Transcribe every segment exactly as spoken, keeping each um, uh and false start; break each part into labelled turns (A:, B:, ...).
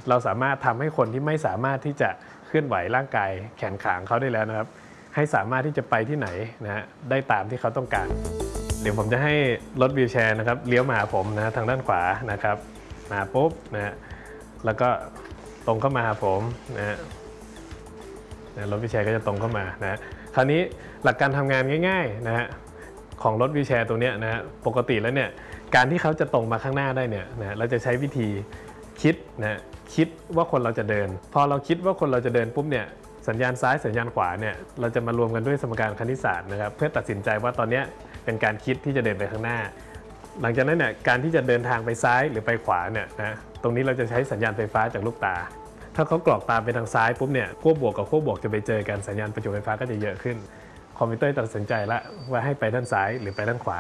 A: เราสามารถทำให้คนที่ไม่สามารถที่จะเคลื่อนไหวร่างกายแขนขาของเขาได้แล้วนะครับให้สามารถที่จะไปที่ไหนนะฮะได้ตามที่เขาต้องการเดี๋ยวผมจะให้รถวีลแชร์นะครับเลี้ยวมาหาผมนะทางด้านขวานะครับมาปุ๊บนะฮะแล้วก็ตรงเข้ามาหาผมนะฮะรถวีลแชร์ก็จะตรงเข้ามานะคราวนี้หลักการทำงานง่ายๆนะฮะของรถวีลแชร์ตัวนี้นะฮะปกติแล้วเนี่ยการที่เขาจะตรงมาข้างหน้าได้เนี่ยนะเราจะใช้วิธีคิดนะคิดว่าคนเราจะเดินพอเราคิดว่าคนเราจะเดินปุ๊บเนี่ยสัญญาณซ้ายสัญญาณขวาเนี่ยเราจะมารวมกันด้วยสมการคณิตศาสตร์นะครับเพื่อตัดสินใจว่าตอนนี้เป็นการคิดที่จะเดินไปข้างหน้าหลังจากนั้นเนี่ยการที่จะเดินทางไปซ้ายหรือไปขวาเนี่ยนะตรงนี้เราจะใช้สัญญาณไฟฟ้าจากลูกตาถ้าเขากรอกตาไปทางซ้ายปุ๊บเนี่ยขั้วบวกกับขั้วบวกจะไปเจอกันสัญญาณประจุไฟฟ้าก็จะเยอะขึ้นคอมพิวเตอร์ตัดสินใจแล้วว่าให้ไปด้านซ้ายหรือไปด้านขวา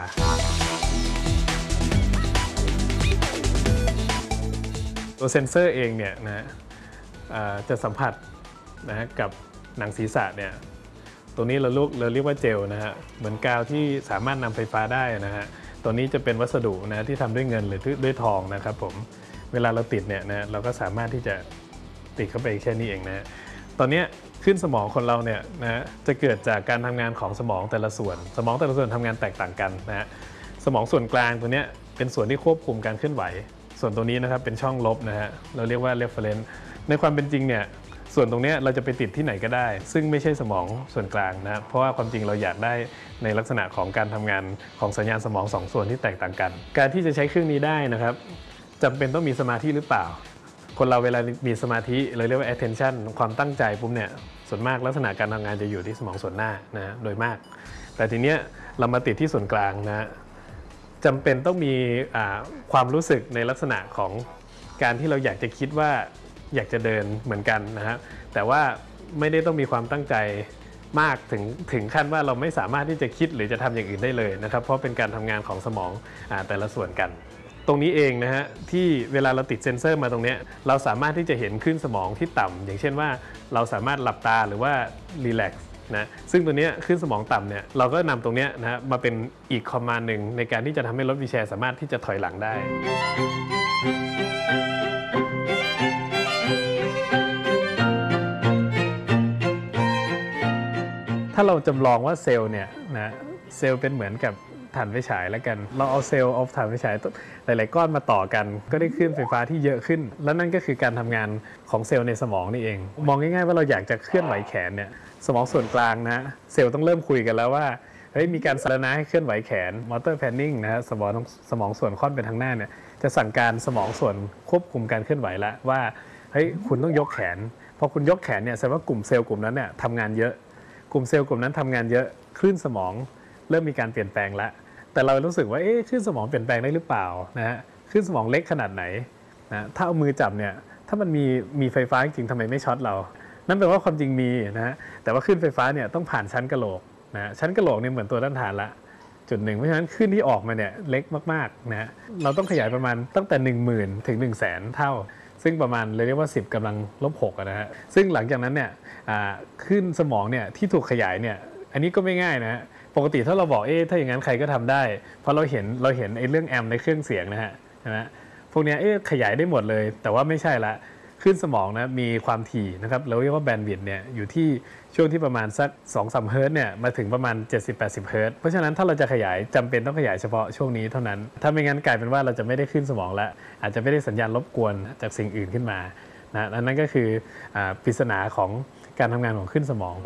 A: ตัวเซ็นเซอร์เองเนี่ยนะจะสัมผัสนะกับหนังศีรษะเนี่ยตรงนี้เราเรียกเราเรียกว่าเจลนะฮะเหมือนกาวที่สามารถนำไฟฟ้าได้นะฮะตัวนี้จะเป็นวัสดุนะที่ทำด้วยเงินหรือด้วยทองนะครับผมเวลาเราติดเนี่ยนะเราก็สามารถที่จะติดเข้าไปแค่นี้เองนะตอนนี้ขึ้นสมองคนเราเนี่ยนะจะเกิดจากการทำงานของสมองแต่ละส่วนสมองแต่ละส่วนทำงานแตกต่างกันนะฮะสมองส่วนกลางตัวนี้เป็นส่วนที่ควบคุมการเคลื่อนไหวส่วนตรงนี้นะครับเป็นช่องลบนะฮะเราเรียกว่า reference ในความเป็นจริงเนี่ยส่วนตรงนี้เราจะไปติดที่ไหนก็ได้ซึ่งไม่ใช่สมองส่วนกลางนะเพราะว่าความจริงเราอยากได้ในลักษณะของการทำงานของสัญญาณสมองสองส่วนที่แตกต่างกันการที่จะใช้เครื่องนี้ได้นะครับจำเป็นต้องมีสมาธิหรือเปล่าคนเราเวลามีสมาธิเราเรียกว่า attention ความตั้งใจปุ๊บเนี่ยส่วนมากลักษณะการทำงานจะอยู่ที่สมองส่วนหน้านะโดยมากแต่ทีเนี้ยเรามาติดที่ส่วนกลางนะจำเป็นต้องมีความรู้สึกในลักษณะของการที่เราอยากจะคิดว่าอยากจะเดินเหมือนกันนะฮะแต่ว่าไม่ได้ต้องมีความตั้งใจมากถึงถึงขั้นว่าเราไม่สามารถที่จะคิดหรือจะทำอย่างอื่นได้เลยนะครับเพราะเป็นการทำงานของสมองแต่ละส่วนกันตรงนี้เองนะฮะที่เวลาเราติดเซ็นเซอร์มาตรงนี้เราสามารถที่จะเห็นคลื่นสมองที่ต่ำอย่างเช่นว่าเราสามารถหลับตาหรือว่ารีแลกซ์นะซึ่งตัวนี้คลื่นสมองต่ำเนี่ยเราก็นำตรงนี้นะฮะมาเป็นอีกคอมมานด์หนึ่งในการที่จะทำให้รถวีลแชร์สามารถที่จะถอยหลังได้ถ้าเราจำลองว่าเซลล์เนี่ยนะเซลล์เป็นเหมือนกับถ่านไฟฉายแล้วกันเราเอาเซลล์เอาถ่านไฟฉายหลายๆก้อนมาต่อกันก็ได้คลื่นไฟฟ้าที่เยอะขึ้นแล้วนั่นก็คือการทำงานของเซลล์ในสมองนี่เองมองง่ายๆว่าเราอยากจะเคลื่อนไหวแขนเนี่ยสมองส่วนกลางนะเซลล์ต้องเริ่มคุยกันแล้วว่าเฮ้ยมีการสารนาให้เคลื่อนไหวแขนมอเตอร์แพนนิ่งนะฮะสมองสมองส่วนค่อนไปทางหน้าเนี่ยจะสั่งการสมองส่วนควบคุมการเคลื่อนไหวแล้วว่าเฮ้ยคุณต้องยกแขนพอคุณยกแขนเนี่ยแสดงว่ากลุ่มเซลล์กลุ่มนั้นเนี่ยทำงานเยอะกลุ่มเซลล์กลุ่มนั้นทำงานเยอะคลื่นสมองเริ่มมีการเปลี่ยนแปลงแล้วแต่เรารู้สึกว่าเอ๊ะคลื่นสมองเปลี่ยนแปลงได้หรือเปล่านะฮะคลื่นสมองเล็กขนาดไหนนะถ้าเอามือจับเนี่ยถ้ามันมีมีไฟฟ้าจริงๆทำไมไม่ช็อตเรานั่นแปลว่าความจริงมีนะฮะแต่ว่าคลื่นไฟฟ้าเนี่ยต้องผ่านชั้นกะโหลกนะชั้นกะโหลกเนี่ยเหมือนตัวด้านฐานละจุดหนึ่งเพราะฉะนั้นคลื่นที่ออกมาเนี่ยเล็กมากๆนะฮะเราต้องขยายประมาณตั้งแต่ หนึ่งหมื่น ถึง หนึ่งแสน เท่าซึ่งประมาณเรียกว่าสิบกำลังลบหกนะฮะซึ่งหลังจากนั้นเนี่ยคลื่นสมองเนี่ยที่ถูกขยายเนี่ยอันนี้ก็ไม่ง่ายนะฮะปกติถ้าเราบอกเอ๊ะถ้าอย่างนั้นใครก็ทำได้เพราะเราเห็นเราเห็นไอ้เรื่องแอมในเครื่องเสียงนะฮะใช่ไหมพวกนี้เอ๊ะขยายได้หมดเลยแต่ว่าไม่ใช่ละคลื่นสมองนะมีความถี่นะครับเราเรียกว่าแบนด์วิดต์เนี่ยอยู่ที่ช่วงที่ประมาณสัก สองถึงสาม เฮิร์ตซ์เนี่ยมาถึงประมาณ เจ็ดสิบถึงแปดสิบ เฮิร์ตซ์เพราะฉะนั้นถ้าเราจะขยายจำเป็นต้องขยายเฉพาะช่วงนี้เท่านั้นถ้าไม่งั้นกลายเป็นว่าเราจะไม่ได้คลื่นสมองแล้วอาจจะไม่ได้สัญญาณรบกวนจากสิ่งอื่นขึ้นมานะนั่นก็คือปริศนาของการทำงานของคลื่นสมอง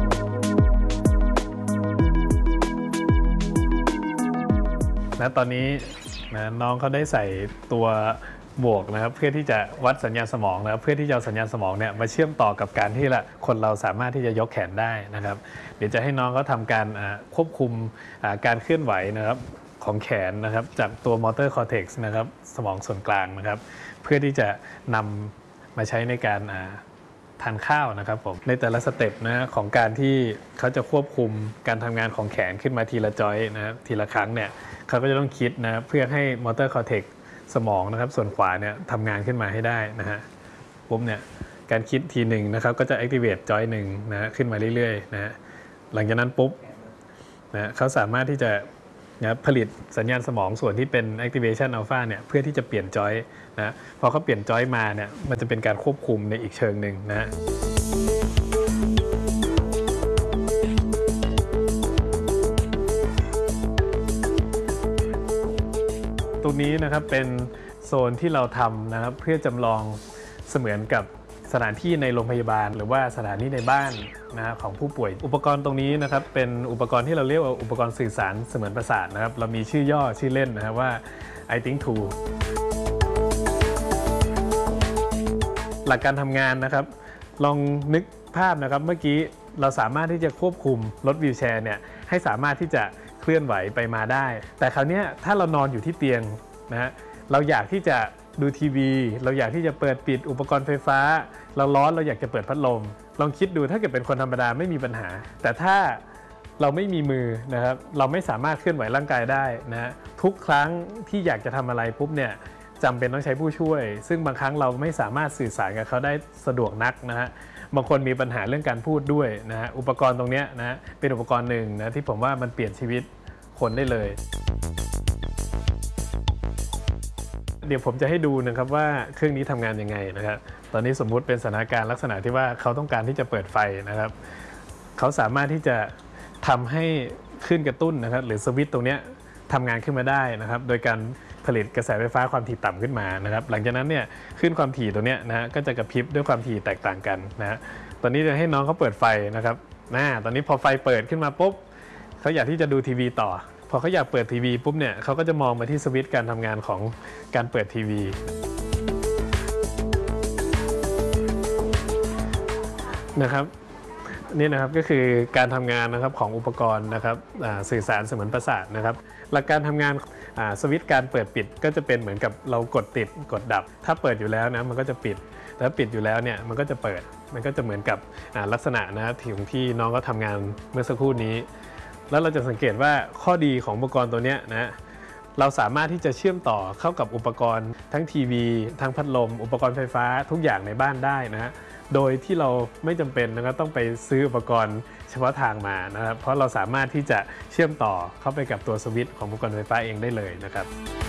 A: นะตอนนี้นะน้องเขาได้ใส่ตัวบวกนะครับเพื่อที่จะวัดสัญญาณสมองนะครับเพื่อที่จะเอาสัญญาณสมองเนี่ยมาเชื่อมต่อกับการที่ละคนเราสามารถที่จะยกแขนได้นะครับเดี๋ยวจะให้น้องเขาทำการควบคุมการเคลื่อนไหวนะครับของแขนนะครับจากตัวมอเตอร์คอร์เท็กซ์นะครับสมองส่วนกลางนะครับเพื่อที่จะนำมาใช้ในการทานข้าวนะครับผมในแต่ละสเต็ปนะของการที่เขาจะควบคุมการทำงานของแขนขึ้นมาทีละจอยนะครับทีละครั้งเนี่ยเขาก็จะต้องคิดนะเพื่อให้มอเตอร์คอร์เท็กซ์สมองนะครับส่วนขวาเนี่ยทำงานขึ้นมาให้ได้นะฮะปุ๊บเนี่ยการคิดทีหนึ่งนะครับก็จะ activate จอยหนึ่งนะขึ้นมาเรื่อยๆนะฮะหลังจากนั้นปุ๊บนะเขาสามารถที่จะนะผลิตสัญญาณสมองส่วนที่เป็น activation alpha เนี่ยเพื่อที่จะเปลี่ยนจอยนะพอเขาเปลี่ยนจอยมาเนี่ยมันจะเป็นการควบคุมในอีกเชิงหนึ่งนะตรงนี้นะครับเป็นโซนที่เราทำนะครับเพื่อจำลองเสมือนกับสถานที่ในโรงพยาบาลหรือว่าสถานที่ในบ้านนะของผู้ป่วยอุปกรณ์ตรงนี้นะครับเป็นอุปกรณ์ที่เราเรียกว่าอุปกรณ์สื่อสารเสมือนประสาทนะครับเรามีชื่อย่อชื่อเล่นนะครับว่า I think two หลักการทำงานนะครับลองนึกภาพนะครับเมื่อกี้เราสามารถที่จะควบคุมรถวีลแชร์เนี่ยให้สามารถที่จะเคลื่อนไหวไปมาได้แต่คราวนี้ถ้าเรานอนอยู่ที่เตียงนะฮะเราอยากที่จะดูทีวีเราอยากที่จะเปิดปิดอุปกรณ์ไฟฟ้าเราร้อนเราอยากจะเปิดพัดลมลองคิดดูถ้าเกิดเป็นคนธรรมดาไม่มีปัญหาแต่ถ้าเราไม่มีมือนะครับเราไม่สามารถเคลื่อนไหวร่างกายได้นะฮะทุกครั้งที่อยากจะทำอะไรปุ๊บเนี่ยจำเป็นต้องใช้ผู้ช่วยซึ่งบางครั้งเราไม่สามารถสื่อสารกับเขาได้สะดวกนักนะฮะบางคนมีปัญหาเรื่องการพูดด้วยนะฮะอุปกรณ์ตรงนี้นะเป็นอุปกรณ์หนึ่งนะที่ผมว่ามันเปลี่ยนชีวิตคนได้เลยเดี๋ยวผมจะให้ดูนะครับว่าเครื่องนี้ทำงานยังไงนะครับตอนนี้สมมุติเป็นสถานการณ์ลักษณะที่ว่าเขาต้องการที่จะเปิดไฟนะครับเขาสามารถที่จะทำให้คลื่นกระตุ้นนะครับหรือสวิตช์ตรงนี้ทำงานขึ้นมาได้นะครับโดยการผลิตกระแสไฟฟ้าความถี่ต่ำขึ้นมานะครับหลังจากนั้นเนี่ยคลื่นความถี่ตรงนี้นะฮะก็จะกระพริบด้วยความถี่แตกต่างกันนะฮะตอนนี้จะให้น้องเขาเปิดไฟนะครับนะตอนนี้พอไฟเปิดขึ้นมาปุ๊บเขาอยากที่จะดูทีวีต่อพอเขาอยากเปิดทีวีปุ๊บเนี่ยเขาก็จะมองมาที่สวิตช์การทำงานของการเปิดทีวีนะครับนี่นะครับก็คือการทำงานนะครับของอุปกรณ์นะครับสื่อสารเสมือนประสาทนะครับหลักการทำงานสวิตช์การเปิดปิดก็จะเป็นเหมือนกับเรากดติดกดดับถ้าเปิดอยู่แล้วนะมันก็จะปิดแล้วปิดอยู่แล้วเนี่ยมันก็จะเปิดมันก็จะเหมือนกับลักษณะนะที่ของที่น้องก็ทำงานเมื่อสักครู่นี้แล้วเราจะสังเกตว่าข้อดีของอุปกรณ์ตัวนี้นะเราสามารถที่จะเชื่อมต่อเข้ากับอุปกรณ์ทั้งทีวีทั้งพัดลมอุปกรณ์ไฟฟ้าทุกอย่างในบ้านได้นะฮะโดยที่เราไม่จำเป็นนะครับต้องไปซื้ออุปกรณ์เฉพาะทางมานะครับเพราะเราสามารถที่จะเชื่อมต่อเข้าไปกับตัวสวิตช์ของอุปกรณ์ไฟฟ้าเองได้เลยนะครับ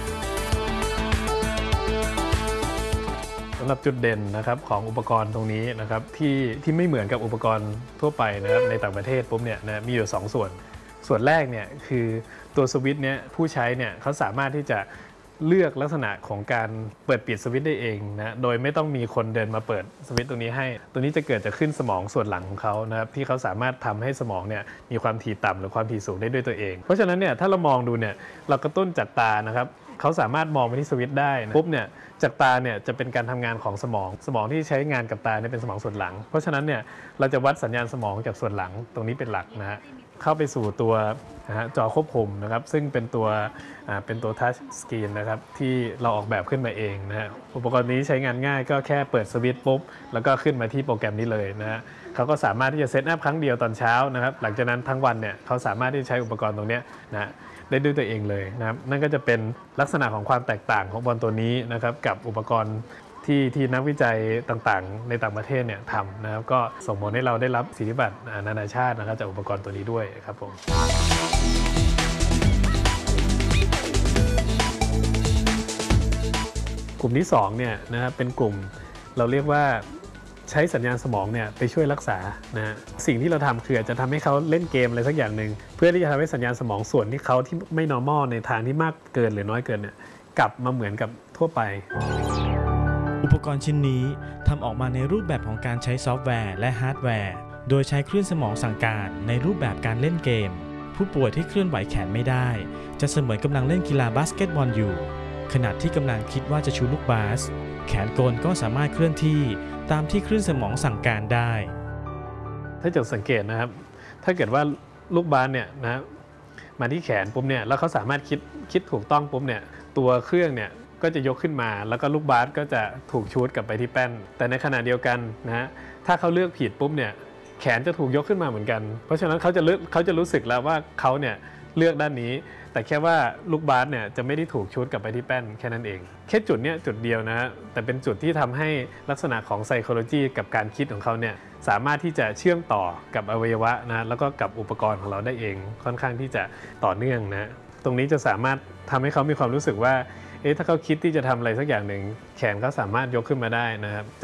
A: สำหรับจุดเด่นนะครับของอุปกรณ์ตรงนี้นะครับที่ที่ไม่เหมือนกับอุปกรณ์ทั่วไปนะครับในต่างประเทศปุ๊บเนี่ยนะมีอยู่สองส่วนส่วนแรกเนี่ยคือตัวสวิตช์เนี่ยผู้ใช้เนี่ยเขาสามารถที่จะเลือกลักษณะของการเปิดปิดสวิตช์ได้เองนะโดยไม่ต้องมีคนเดินมาเปิดสวิตช์ตรงนี้ให้ตัวนี้จะเกิดจากขึ้นสมองส่วนหลังของเขานะครับที่เขาสามารถทำให้สมองเนี่ยมีความถี่ต่ำหรือความถี่สูงได้ด้วยตัวเองเพราะฉะนั้นเนี่ยถ้าเรามองดูเนี่ยเรากระตุ้นจากตานะครับเขาสามารถมองไปที่สวิตช์ได้ปุ๊บเนี่ยจากตาเนี่ยจะเป็นการทำงานของสมองสมองที่ใช้งานกับตาเนี่ยเป็นสมองส่วนหลังเพราะฉะนั้นเนี่ยเราจะวัดสัญญาณสมองจากส่วนหลังตรงนี้เป็นหลักนะฮะเข้าไปสู่ตัวจอควบคุมนะครับซึ่งเป็นตัวเป็นตัวทัชสกรีนนะครับที่เราออกแบบขึ้นมาเองนะฮะอุปกรณ์นี้ใช้งานง่ายก็แค่เปิดสวิตช์ปุ๊บแล้วก็ขึ้นมาที่โปรแกรมนี้เลยนะฮะเขาก็สามารถที่จะเซตอัพครั้งเดียวตอนเช้านะครับหลังจากนั้นทั้งวันเนี่ยเขาสามารถที่จะใช้อุปกรณ์ตรงนี้นะได้ด้วยตัวเองเลยนะครับนั่นก็จะเป็นลักษณะของความแตกต่างของอุปกรณ์ตัวนี้นะครับกับอุปกรณ์ที่ที่นักวิจัยต่างๆในต่างประเทศเนี่ยทำนะครับก็ส่งผลให้เราได้รับสิทธิบัตรนานาชาตินะครับจากอุปกรณ์ตัวนี้ด้วยครับผมกลุ่มที่สองเนี่ยนะครับเป็นกลุ่มเราเรียกว่าใช้สัญญาณสมองเนี่ยไปช่วยรักษานะฮะสิ่งที่เราทำคืออาจจะทำให้เขาเล่นเกมอะไรสักอย่างหนึ่งเพื่อที่จะทำให้สัญญาณสมองส่วนที่เขาที่ไม่ normal ในทางที่มากเกินหรือน้อยเกินเนี่ยกลับมาเหมือนกับทั่วไป
B: อุปกรณ์ชิ้นนี้ทำออกมาในรูปแบบของการใช้ซอฟต์แวร์และฮาร์ดแวร์โดยใช้คลื่นสมองสั่งการในรูปแบบการเล่นเกมผู้ป่วยที่เคลื่อนไหวแขนไม่ได้จะเสมือนกำลังเล่นกีฬาบาสเกตบอลอยู่ขณะที่กำลังคิดว่าจะชูลูกบาสแขนกลก็สามารถเคลื่อนที่ตามที่คลื่นสมองสั่งการได้
A: ถ้าจะสังเกตนะครับถ้าเกิดว่าลูกบาสเนี่ยนะมาที่แขนปุ๊บเนี่ยแล้วเขาสามารถคิดคิดถูกต้องปุ๊บเนี่ยตัวเครื่องเนี่ยก็จะยกขึ้นมาแล้วก็ลูกบาสก็จะถูกชูดกลับไปที่แป้นแต่ในขณะเดียวกันนะฮะถ้าเขาเลือกผิดปุ๊บเนี่ยแขนจะถูกยกขึ้นมาเหมือนกันเพราะฉะนั้นเขาจะเลือกเขาจะรู้สึกแล้วว่าเขาเนี่ยเลือกด้านนี้แต่แค่ว่าลูกบาสเนี่ยจะไม่ได้ถูกชูดกลับไปที่แป้นแค่นั้นเองแค่จุดเนี้ยจุดเดียวนะฮะแต่เป็นจุดที่ทำให้ลักษณะของ psychology กับการคิดของเขาเนี่ยสามารถที่จะเชื่อมต่อกับอวัยวะนะแล้วก็กับอุปกรณ์ของเราได้เองค่อนข้างที่จะต่อเนื่องนะตรงนี้จะสามารถทำให้เขามีความรู้สึกว่าเอ๊ะถ้าเขาคิดที่จะทำอะไรสักอย่างหนึ่งแขนเขาสามารถยกขึ้นมาได้นะครับ